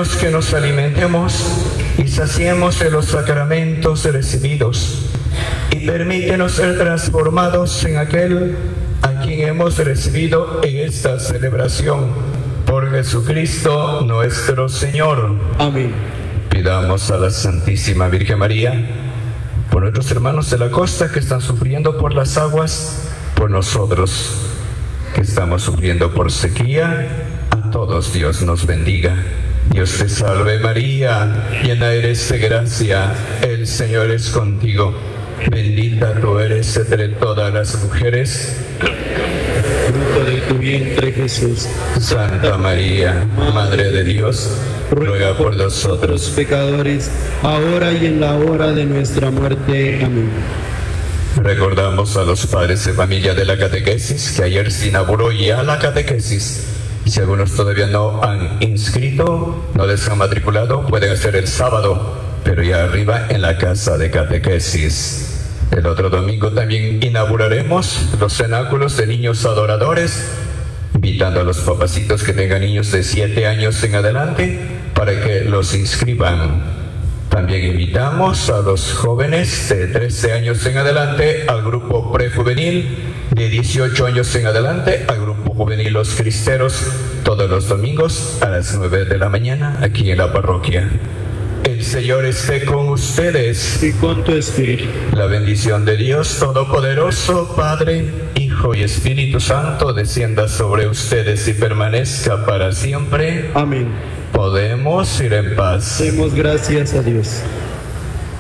Concédenos que nos alimentemos y saciemos de los sacramentos recibidos, y permítenos ser transformados en aquel a quien hemos recibido en esta celebración. Por Jesucristo nuestro Señor. Amén. Pidamos a la Santísima Virgen María, por nuestros hermanos de la costa que están sufriendo por las aguas, por nosotros que estamos sufriendo por sequía, a todos Dios nos bendiga. Dios te salve María, llena eres de gracia, el Señor es contigo. Bendita tú eres entre todas las mujeres. Fruto de tu vientre, Jesús. Santa María, Madre de Dios, ruega por nosotros pecadores, ahora y en la hora de nuestra muerte. Amén. Recordamos a los padres de familia de la catequesis que ayer se inauguró ya la catequesis. Si algunos todavía no han inscrito, no les han matriculado, pueden hacer el sábado, pero ya arriba en la casa de catequesis. El otro domingo también inauguraremos los cenáculos de niños adoradores, invitando a los papacitos que tengan niños de 7 años en adelante para que los inscriban. También invitamos a los jóvenes de 13 años en adelante al grupo prejuvenil, de 18 años en adelante al grupo juvenil Los Cristeros, todos los domingos a las 9 de la mañana aquí en la parroquia. El Señor esté con ustedes. Y con tu espíritu. La bendición de Dios Todopoderoso, Padre, Hijo y Espíritu Santo, descienda sobre ustedes y permanezca para siempre. Amén. Podemos ir en paz. Demos gracias a Dios.